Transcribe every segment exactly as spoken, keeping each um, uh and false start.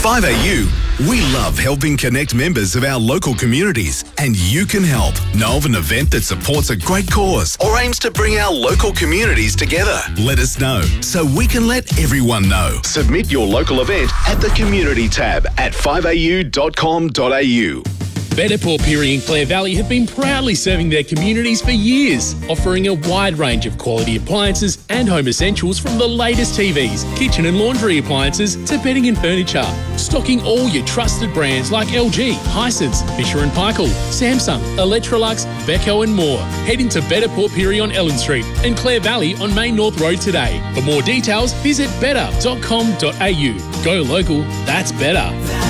five A U, we love helping connect members of our local communities, and you can help. Know of an event that supports a great cause or aims to bring our local communities together? Let us know so we can let everyone know. Submit your local event at the Community tab at five a u dot com dot a u. Better Port Pirie and Clare Valley have been proudly serving their communities for years, offering a wide range of quality appliances and home essentials from the latest T Vs, kitchen and laundry appliances to bedding and furniture. Stocking all your trusted brands like L G, Hisense, Fisher and Paykel, Samsung, Electrolux, Beko and more. Head into Better Port Pirie on Ellen Street and Clare Valley on Main North Road today. For more details, visit better dot com dot a u. Go local, that's better.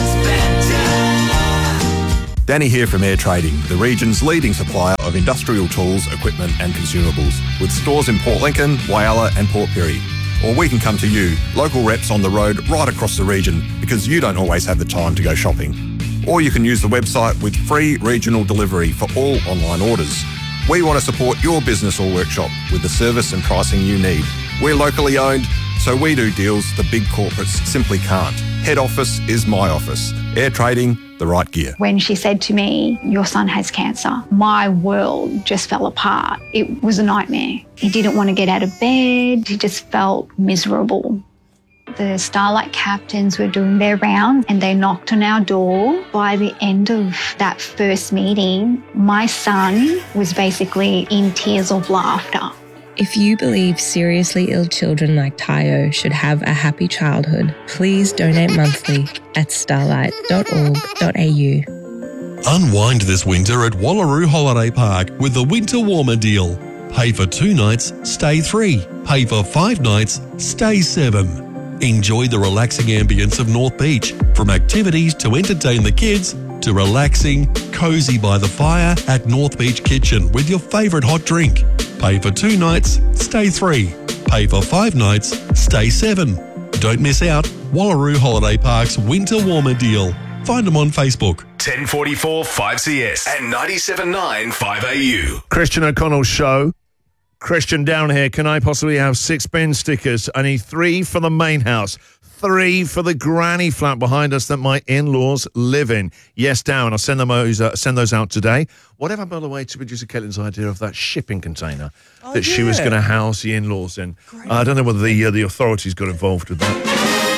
Danny here from Air Trading, the region's leading supplier of industrial tools, equipment and consumables, with stores in Port Lincoln, Whyalla and Port Pirie. Or we can come to you, local reps on the road right across the region, because you don't always have the time to go shopping. Or you can use the website with free regional delivery for all online orders. We want to support your business or workshop with the service and pricing you need. We're locally owned, so we do deals the big corporates simply can't. Head office is my office. Air Trading, the right gear. When she said to me, your son has cancer, my world just fell apart. It was a nightmare. He didn't want to get out of bed. He just felt miserable. The Starlight captains were doing their round and they knocked on our door. By the end of that first meeting, my son was basically in tears of laughter. If you believe seriously ill children like Tayo should have a happy childhood, please donate monthly at starlight dot org dot a u. Unwind this winter at Wallaroo Holiday Park with the Winter Warmer deal. Pay for two nights, stay three. Pay for five nights, stay seven. Enjoy the relaxing ambience of North Beach, from activities to entertain the kids to relaxing, cosy by the fire at North Beach Kitchen with your favourite hot drink. Pay for two nights, stay three. Pay for five nights, stay seven. Don't miss out. Wallaroo Holiday Park's Winter Warmer deal. Find them on Facebook. ten forty-four five C S and ninety-seven point nine five A U. Christian O'Connell's show. Christian, down here, can I possibly have six bin stickers? I need three for the main house, three for the granny flat behind us that my in-laws live in. Yes, down. I'll send them those, uh, send those out today. Whatever, by the way, to producer Caitlin's idea of that shipping container oh, that yeah. she was going to house the in-laws in. Uh, I don't know whether the uh, the authorities got involved with that.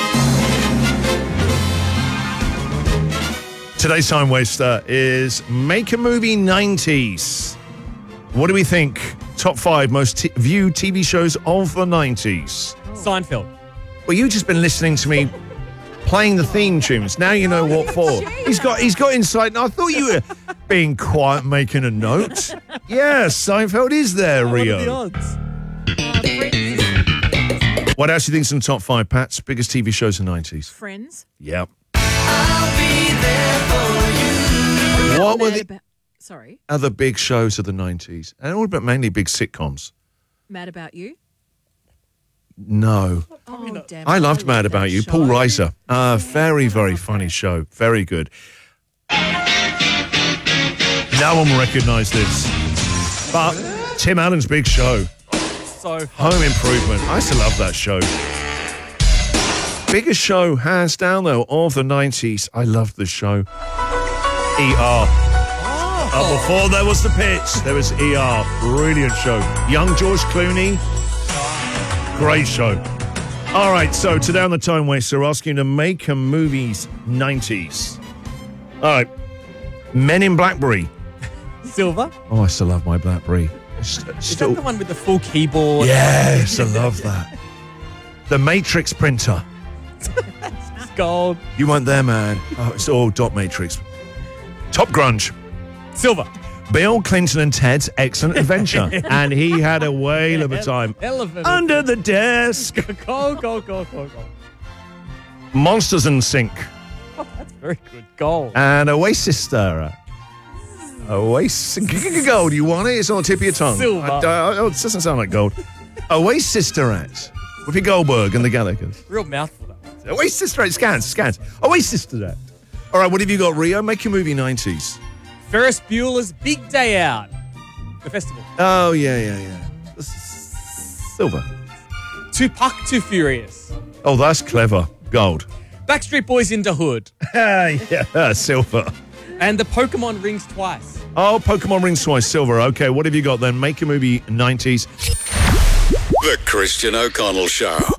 Today's time waster is Make a Movie nineties. What do we think? Top five most t- viewed T V shows of the nineties. Seinfeld. Well, you've just been listening to me playing the theme tunes. Now you know what for. He's got he's got insight. I thought you were being quiet, making a note. Yes, Seinfeld is there, oh, Rio. What are the odds? What else do you think's in the top five, Pats? Biggest T V shows in the nineties? Friends. Yep. I'll be there for you. What were the about, sorry. other big shows of the nineties? And all about mainly big sitcoms. Mad About You? No. Oh, damn I loved I Mad love About You. show. Paul Reiser. Uh, very, very funny show. Very good. No one will recognise this. But Tim Allen's big show. So fun. Home Improvement. I used to love that show. Biggest show, hands down, though, of the nineties. I loved the show. E R. Oh. Uh, before there was The Pitch, there was E R. Brilliant show. Young George Clooney. Great show. All right, so today on the Time Waster, we're asking you to make a movie's nineties. All right. Men in Blackberry. Silver. Oh, I still love my Blackberry. Still, Is that the one with the full keyboard? Yes, I love that. The Matrix printer. It's gold. You weren't there, man. Oh, it's all dot matrix. Top Grunge. Silver. Bill Clinton and Ted's Excellent Adventure. And he had a whale of a time. Elephant. Under the desk. Gold, gold, gold, gold, gold. Monsters and Sync. Oh, that's very good. Gold. And Oasis Stirrer. Oasis. Gold. You want it? It's on the tip of your tongue. Silver. I, I, oh, it doesn't sound like gold. Oasis Stirrette. Whoopi Goldberg and the Gallicans. Real mouthful, though. Oasis Stirrette. Scans, scans. Oasis Stirrette. All right, what have you got, Rio? Make your movie nineties. Ferris Bueller's Big Day Out. The festival. Oh, yeah, yeah, yeah. Silver. Tupac Too Furious. Oh, that's clever. Gold. Backstreet Boys into Hood. yeah, silver. And the Pokemon rings twice. Oh, Pokemon rings twice, silver. Okay, what have you got then? Make a movie nineties. The Christian O'Connell Show.